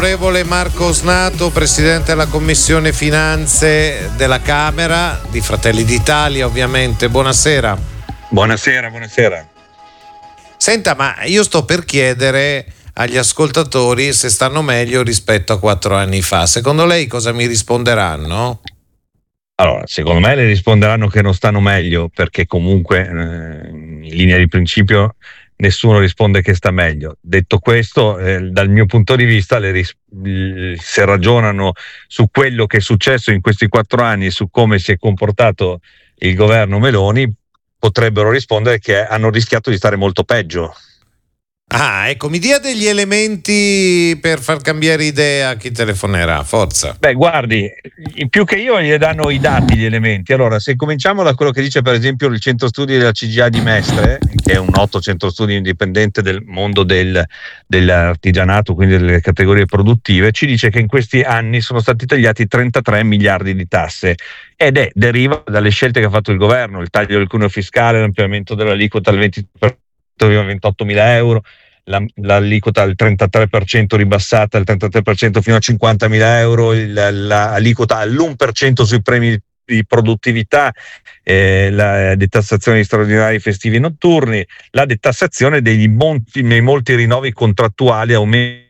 Onorevole Marco Osnato, Presidente della Commissione Finanze della Camera di Fratelli d'Italia, ovviamente. Buonasera. Buonasera. Senta, ma io sto per chiedere agli ascoltatori se stanno meglio rispetto a 4 anni fa. Secondo lei cosa mi risponderanno? Allora, secondo me le risponderanno che non stanno meglio, perché comunque in linea di principio nessuno risponde che sta meglio. Detto questo, dal mio punto di vista, se ragionano su quello che è successo in questi 4 anni e su come si è comportato il governo Meloni, potrebbero rispondere che hanno rischiato di stare molto peggio. Ecco, mi dia degli elementi per far cambiare idea a chi telefonerà, forza. Beh, guardi, più che io gli danno i dati, gli elementi. Allora, se cominciamo da quello che dice per esempio il centro studi della CGIA di Mestre, che è un noto centro studi indipendente del mondo dell'artigianato, quindi delle categorie produttive, ci dice che in questi anni sono stati tagliati 33 miliardi di tasse ed deriva dalle scelte che ha fatto il governo, il taglio del cuneo fiscale, l'ampliamento dell'aliquota al 20% a 28.000 euro, l'aliquota al 33% ribassata al 33% fino a 50.000 euro, l'aliquota all'1% sui premi di produttività, la detassazione di straordinari festivi notturni, la detassazione dei molti rinnovi contrattuali, aumenti.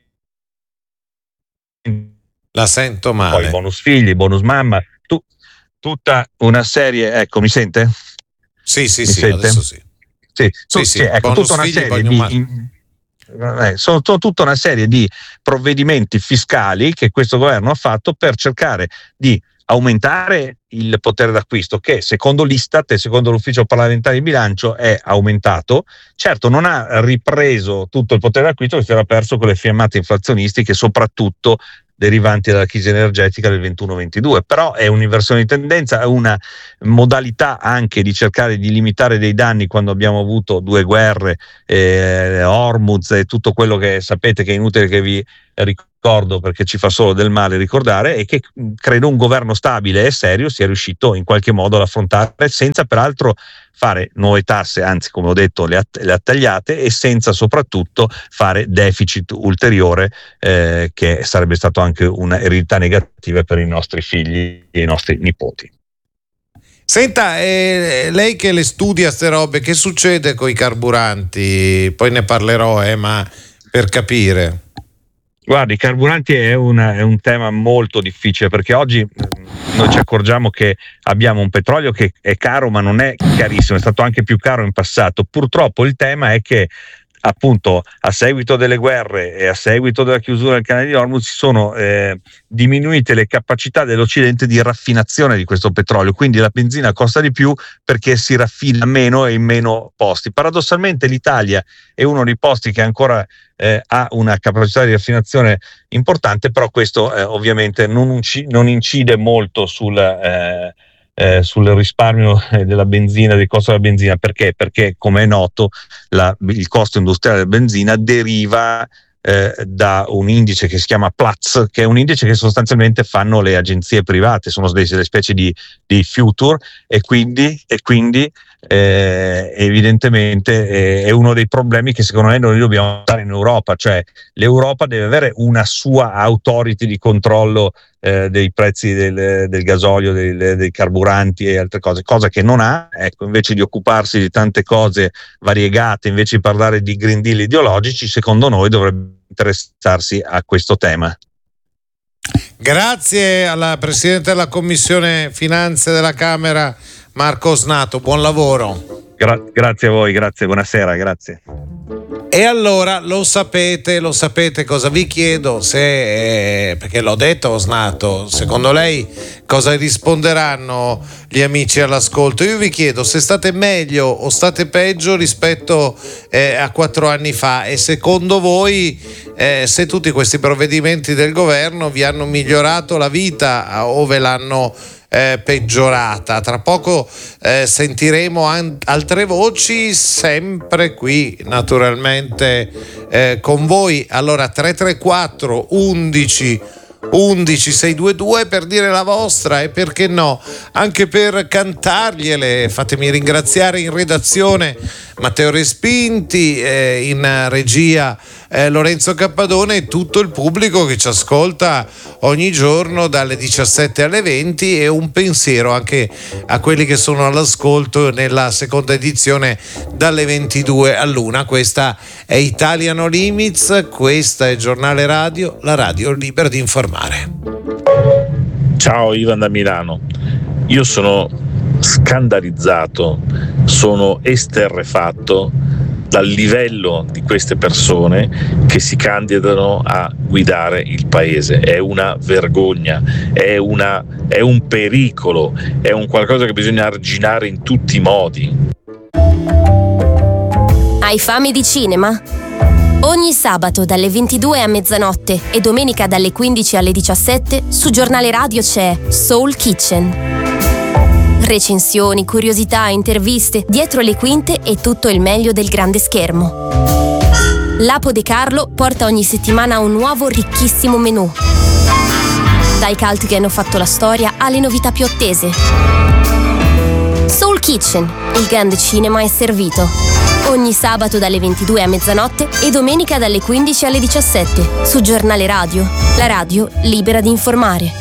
La sento male. Poi bonus figli, bonus mamma, tutta una serie. Ecco, mi sente? Sì, sente? Adesso sì. Sì, ecco, tutta una serie sono tutta una serie di provvedimenti fiscali che questo governo ha fatto per cercare di aumentare il potere d'acquisto, che secondo l'Istat e secondo l'Ufficio parlamentare di bilancio è aumentato. Certo, non ha ripreso tutto il potere d'acquisto che si era perso con le fiammate inflazionistiche, soprattutto derivanti dalla crisi energetica del 21-22, però è un'inversione di tendenza, è una modalità anche di cercare di limitare dei danni quando abbiamo avuto 2 guerre, Hormuz e tutto quello che sapete che è inutile che vi ricordo perché ci fa solo del male ricordare, e che credo un governo stabile e serio sia riuscito in qualche modo ad affrontare senza peraltro fare nuove tasse, anzi come ho detto le ha tagliate, e senza soprattutto fare deficit ulteriore, che sarebbe stato anche un'eredità negativa per i nostri figli e i nostri nipoti. Senta, lei che le studia ste robe, che succede con i carburanti? Poi ne parlerò, ma per capire. Guardi, i carburanti è un tema molto difficile, perché oggi noi ci accorgiamo che abbiamo un petrolio che è caro, ma non è carissimo, è stato anche più caro in passato. Purtroppo il tema è che appunto a seguito delle guerre e a seguito della chiusura del canale di Hormuz si sono diminuite le capacità dell'Occidente di raffinazione di questo petrolio, quindi la benzina costa di più perché si raffina meno e in meno posti. Paradossalmente l'Italia è uno dei posti che ancora ha una capacità di raffinazione importante, però questo ovviamente non incide molto sul risparmio della benzina, del costo della benzina. Perché come è noto il costo industriale della benzina deriva da un indice che si chiama Platts, che è un indice che sostanzialmente fanno le agenzie private, sono delle specie di future, e quindi evidentemente è uno dei problemi che secondo me noi dobbiamo fare in Europa, cioè l'Europa deve avere una sua authority di controllo dei prezzi del gasolio, dei carburanti e altre cose, cosa che non ha. Ecco, invece di occuparsi di tante cose variegate, invece di parlare di Green Deal ideologici, secondo noi dovrebbe interessarsi a questo tema. Grazie alla Presidente della Commissione Finanze della Camera, Marco Osnato, buon lavoro. Grazie a voi, grazie, buonasera, grazie. E allora lo sapete cosa vi chiedo, perché l'ho detto Osnato, secondo lei cosa risponderanno gli amici all'ascolto? Io vi chiedo se state meglio o state peggio rispetto a 4 anni fa, e secondo voi se tutti questi provvedimenti del governo vi hanno migliorato la vita o ve l'hanno peggiorata. Tra poco sentiremo altre voci, sempre qui naturalmente con voi. Allora 334 11 622 per dire la vostra, e perché no anche per cantargliele. Fatemi ringraziare in redazione Matteo Respinti, in regia Lorenzo Cappadone e tutto il pubblico che ci ascolta ogni giorno dalle 17 alle 20, e un pensiero anche a quelli che sono all'ascolto nella seconda edizione dalle 22 all'1. Questa è Italia No Limits, questa è Giornale Radio, la radio libera di informare. Ciao, Ivan da Milano. Io sono scandalizzato, sono esterrefatto dal livello di queste persone che si candidano a guidare il paese. È una vergogna, è un pericolo, è un qualcosa che bisogna arginare in tutti i modi. Hai fame di cinema? Ogni sabato dalle 22 a mezzanotte e domenica dalle 15 alle 17 su Giornale Radio c'è Soul Kitchen. Recensioni, curiosità, interviste, dietro le quinte e tutto il meglio del grande schermo. L'Apo De Carlo porta ogni settimana un nuovo ricchissimo menù. Dai cult che hanno fatto la storia alle novità più attese. Soul Kitchen, il grande cinema è servito. Ogni sabato dalle 22 a mezzanotte e domenica dalle 15 alle 17 su Giornale Radio, la radio libera di informare.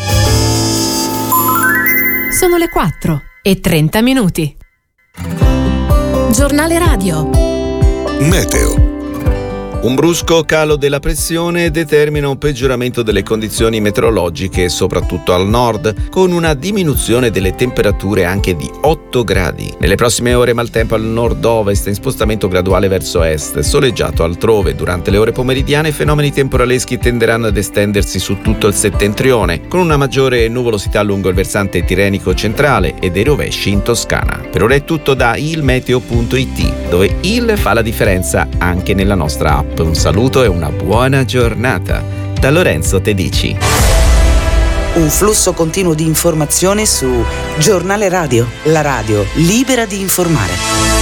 Sono le 4:30. Giornale Radio. Meteo. Un brusco calo della pressione determina un peggioramento delle condizioni meteorologiche, soprattutto al nord, con una diminuzione delle temperature anche di 8 gradi. Nelle prossime ore maltempo al nord-ovest in spostamento graduale verso est, soleggiato altrove. Durante le ore pomeridiane i fenomeni temporaleschi tenderanno ad estendersi su tutto il settentrione, con una maggiore nuvolosità lungo il versante tirrenico centrale e dei rovesci in Toscana. Per ora è tutto da ilmeteo.it, dove il fa la differenza anche nella nostra app. Un saluto e una buona giornata da Lorenzo Tedici. Un flusso continuo di informazioni su Giornale Radio, la radio libera di informare.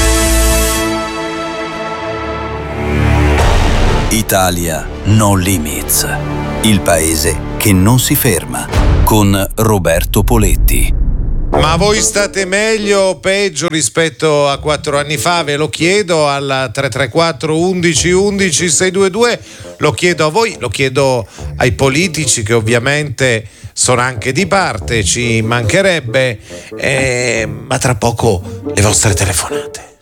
Italia No Limits, il paese che non si ferma, con Roberto Poletti. Ma voi state meglio o peggio rispetto a 4 anni fa? Ve lo chiedo al 334 11 11 622, lo chiedo a voi, lo chiedo ai politici che ovviamente sono anche di parte, ci mancherebbe, ma tra poco le vostre telefonate.